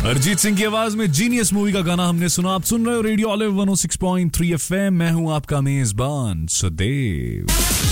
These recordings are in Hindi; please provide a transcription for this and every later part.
अरिजीत सिंह की आवाज में जीनियस मूवी का गाना हमने सुना. आप सुन रहे हो रेडियो ऑलिव 106.3 एफएम. मैं हूं आपका मेजबान सुदेव.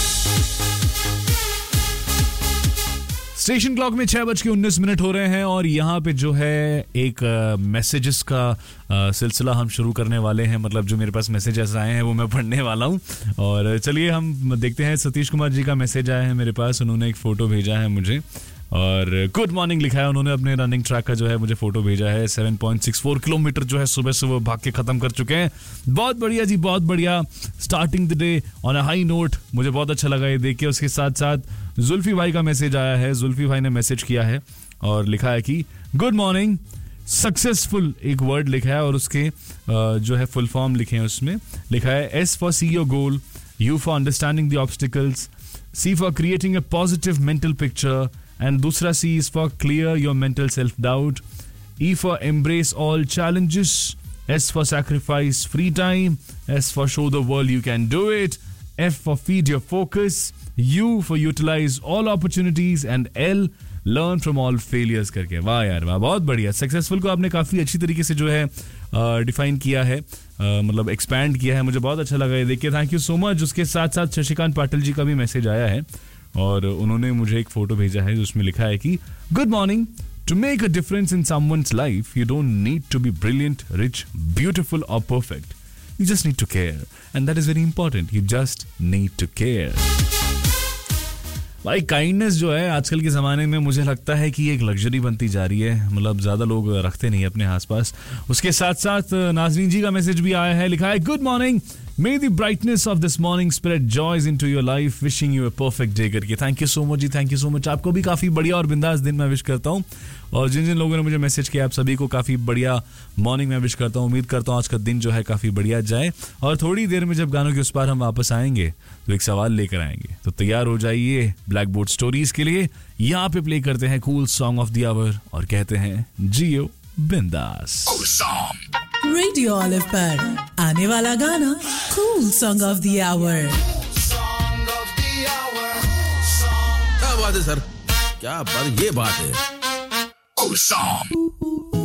स्टेशन क्लॉक में 6:19 हो रहे हैं और यहाँ पे जो है एक मैसेजेस का सिलसिला हम शुरू करने वाले हैं. मतलब जो मेरे पास मैसेजेस आए हैं वो मैं पढ़ने वाला हूँ. और चलिए हम देखते हैं. सतीश कुमार जी का मैसेज आया है मेरे पास. उन्होंने एक फोटो भेजा है मुझे और गुड मॉर्निंग लिखा है उन्होंने. अपने रनिंग ट्रैक का जो है मुझे फोटो भेजा है. 7.64 किलोमीटर जो है सुबह सुबह भाग के खत्म कर चुके हैं. बहुत बढ़िया जी, बहुत बढ़िया. Starting the day on a high note. मुझे बहुत अच्छा लगा ये देख के. उसके साथ साथ जुल्फी भाई का मैसेज आया है. जुल्फी भाई ने मैसेज किया है और लिखा है कि गुड मॉर्निंग सक्सेसफुल, एक वर्ड लिखा है और उसके जो है फुल फॉर्म लिखे हैं. उसमें लिखा है S for see your goal, you for understanding the obstacles, C for creating a positive mental picture, and दूसरा C is for clear your mental self-doubt, E for embrace all challenges, S for sacrifice free time, S for show the world you can do it, F for feed your focus, U for utilize all opportunities and L learn from all failures करके. वाह यार वाह, बहुत बढ़िया. सक्सेसफुल को आपने काफ़ी अच्छी तरीके से जो है डिफाइन किया है, मतलब एक्सपैंड किया है. मुझे बहुत अच्छा लगा ये देखिए. Thank you so much. उसके साथ साथ शशिकांत पाटिल जी का भी मैसेज आया है और उन्होंने मुझे एक फोटो भेजा है जिसमें लिखा है कि good morning. To make a difference in someone's life you don't need to be brilliant, rich, beautiful और perfect. You just need to care and that is very important. You just need to care. भाई काइंडनेस जो है आजकल के ज़माने में मुझे लगता है कि एक लग्जरी बनती जा रही है. मतलब ज़्यादा लोग रखते नहीं अपने आसपास. उसके साथ साथ नाजरीन जी का मैसेज भी आया है. लिखा है good morning, May the brightness of this morning spread joys into your life. Wishing you a perfect day करके. Thank you so much ji, thank you so much. आपको भी काफ़ी बढ़िया और बिंदास दिन मैं विश करता हूँ. और जिन जिन लोगों ने मुझे मैसेज किया आप सभी को काफ़ी बढ़िया मॉर्निंग में विश करता हूँ. उम्मीद करता हूँ आज का दिन जो है काफ़ी बढ़िया जाए. और थोड़ी देर में जब गानों के उस पार हम वापस आएंगे तो एक सवाल लेकर आएंगे. तो तैयार हो जाइए ब्लैक बोर्ड स्टोरीज के लिए. यहाँ पे प्ले करते हैं cool song of the our और कहते हैं जियो बिंदास. रेडियो ऑलिव पर आने वाला गाना cool song of the our. क्या बात है सर, क्या बात, ये बात है.